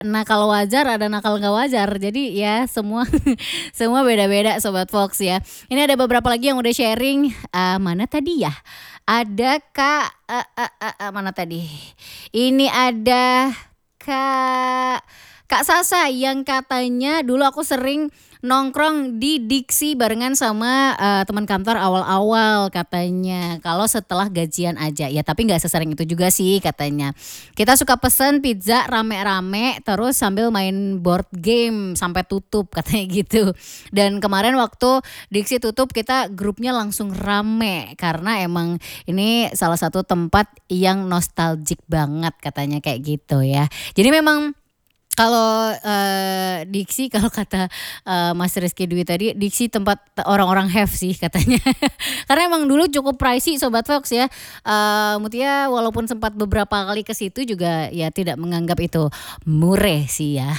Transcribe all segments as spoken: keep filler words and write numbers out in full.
nakal wajar, ada nakal nggak wajar. Jadi ya semua semua beda-beda Sobat Fox ya. Ini ada beberapa lagi yang udah sharing, eee, mana tadi ya? Ada Kak, eee eee eee eee, mana tadi? Ini ada Kak Kak Sasa yang katanya dulu aku sering nongkrong di Diksi barengan sama, eee, teman kantor awal-awal katanya, kalau setelah gajian aja. Ya tapi nggak sesering itu juga sih katanya. Kita suka pesen pizza rame-rame terus sambil main board game sampai tutup katanya gitu. Dan kemarin waktu Diksi tutup kita grupnya langsung rame karena emang ini salah satu tempat yang nostalgic banget katanya kayak gitu ya. Jadi memang kalau, eee, Diksi kalau kata, eee, Mas Rizky Dwi tadi, Diksi tempat orang-orang have sih katanya. Karena emang dulu cukup pricey Sobat Fox ya, eee, Mutia walaupun sempat beberapa kali ke situ juga ya tidak menganggap itu mureh sih ya.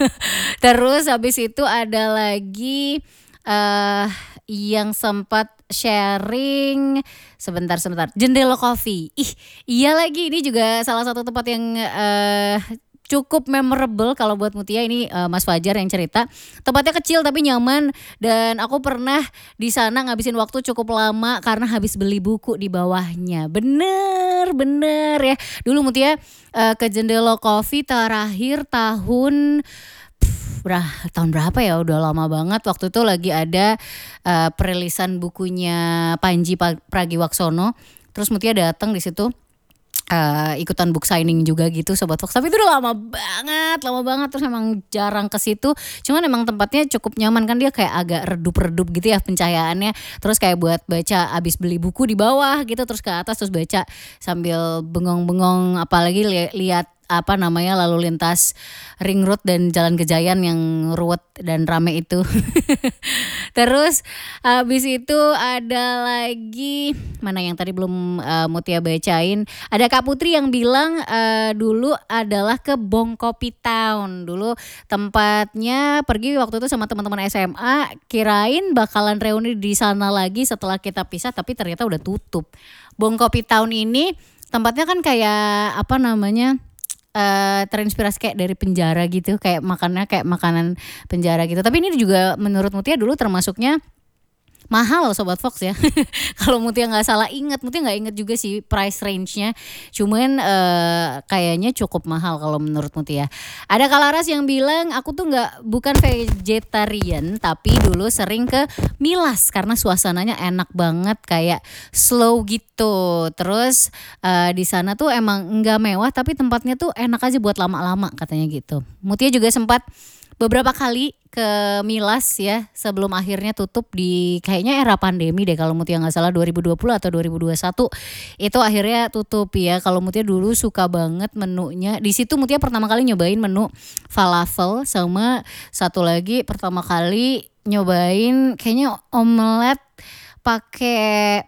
Terus habis itu ada lagi, eee, yang sempat sharing sebentar sebentar, Jendela Coffee. Ih, iya lagi ini juga salah satu tempat yang, eee, cukup memorable kalau buat Mutia ini, eee, Mas Fajar yang cerita. Tempatnya kecil tapi nyaman dan aku pernah di sana ngabisin waktu cukup lama karena habis beli buku di bawahnya. Bener bener ya. Dulu Mutia, eee, ke Jendela Coffee terakhir tahun Brah tahun berapa ya, udah lama banget. Waktu itu lagi ada, eee, perilisan bukunya Panji Pa Pragiwaksono. Terus Mutia datang di situ, eee, ikutan book signing juga gitu Sobat Fox. Tapi itu udah lama banget lama banget terus emang jarang ke situ. Cuman emang tempatnya cukup nyaman kan dia kayak agak redup-redup gitu ya pencahayaannya. Terus kayak buat baca abis beli buku di bawah gitu terus ke atas terus baca sambil bengong-bengong apalagi li lihat apa namanya, lalu lintas ring road dan jalan Gejayan yang ruwet dan rame itu. Terus habis itu ada lagi, mana yang tadi belum, eee, Mutia bacain, ada Kak Putri yang bilang, eee, dulu adalah ke Bongkopi Town. Dulu tempatnya pergi waktu itu sama teman-teman S M A, kirain bakalan reuni di sana lagi setelah kita pisah tapi ternyata udah tutup. Bongkopi Town ini tempatnya kan kayak apa namanya, eee, terinspirasi kayak dari penjara gitu, kayak makannya kayak makanan penjara gitu. Tapi ini juga menurut Mutia dulu termasuknya mahal Sobat Fox ya. Kalau Mutia nggak salah inget, Mutia nggak inget juga sih price range-nya. Cuman, eee, kayaknya cukup mahal kalau menurut Mutia. Ada Kak Laras yang bilang, "Aku tuh nggak bukan vegetarian tapi dulu sering ke Milas karena suasananya enak banget kayak slow gitu. Terus, eee, di sana tuh emang nggak mewah tapi tempatnya tuh enak aja buat lama-lama," katanya gitu. Mutia juga sempat beberapa kali ke Milas ya sebelum akhirnya tutup di kayaknya era pandemi deh kalau Mutia nggak salah dua ribu dua puluh atau dua ribu dua puluh satu itu akhirnya tutup ya. Kalau Mutia dulu suka banget menunya. Di situ Mutia pertama kali nyobain menu falafel sama satu lagi pertama kali nyobain kayaknya omelet pakai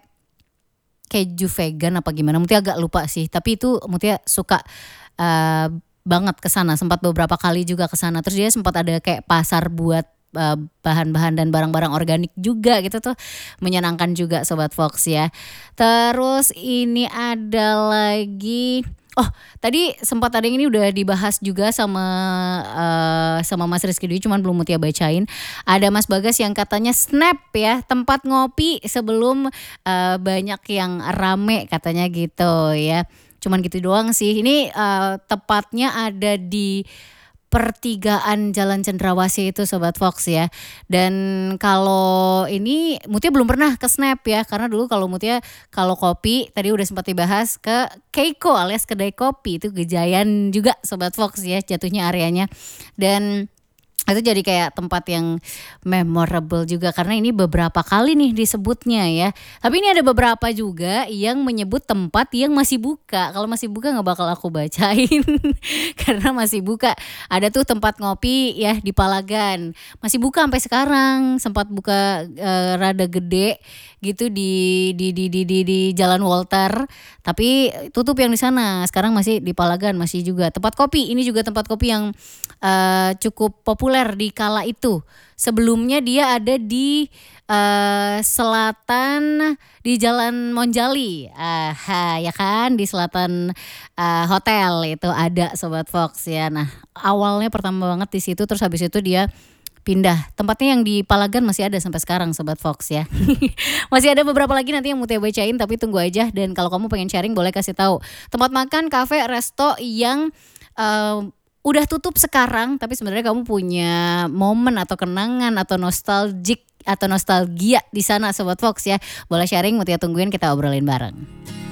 keju vegan apa gimana. Mutia agak lupa sih, tapi itu Mutia suka, eee, banget ke sana, sempat beberapa kali juga ke sana. Terus dia sempat ada kayak pasar buat, eee, bahan-bahan dan barang-barang organik juga gitu tuh, menyenangkan juga Sobat Fox ya. Terus ini ada lagi, oh tadi sempat ada yang ini udah dibahas juga sama, eee, sama Mas Rizky Dwi cuman belum Mutia bacain. Ada Mas Bagas yang katanya Snap ya, tempat ngopi sebelum, eee, banyak yang rame katanya gitu ya. Cuman gitu doang sih. Ini, eee, tepatnya ada di pertigaan Jalan Cendrawasih itu Sobat Fox ya. Dan kalau ini Mutia belum pernah ke Snap ya, karena dulu kalau Mutia kalau kopi tadi udah sempat dibahas ke Keiko alias kedai kopi itu Gejayan juga Sobat Fox ya jatuhnya areanya. Dan itu jadi kayak tempat yang memorable juga karena ini beberapa kali nih disebutnya ya. Tapi ini ada beberapa juga yang menyebut tempat yang masih buka. Kalau masih buka nggak bakal aku bacain karena masih buka. Ada tuh tempat ngopi ya di Palagan, masih buka sampai sekarang. Sempat buka, eee, rada gede gitu di di di di di di Jalan Walter, tapi tutup yang di sana. Sekarang masih di Palagan masih juga. Tempat kopi, ini juga tempat kopi yang, eee, cukup populer populer di kala itu. Sebelumnya dia ada di eh, selatan di Jalan Monjali. Aha, ya kan di selatan eh, hotel itu ada Sobat Fox ya. Nah, awalnya pertama banget di situ terus habis itu dia pindah. Tempatnya yang di Palagan masih ada sampai sekarang Sobat Fox ya. Masih ada beberapa lagi nanti yang mau Tia bacain tapi tunggu aja dan kalau kamu pengen sharing boleh kasih tahu. Tempat makan, kafe, resto yang eh, udah tutup sekarang tapi sebenarnya kamu punya momen atau kenangan atau nostalgic atau nostalgia di sana Sobat Fox ya. Boleh sharing, mau Tia tungguin kita obrolin bareng.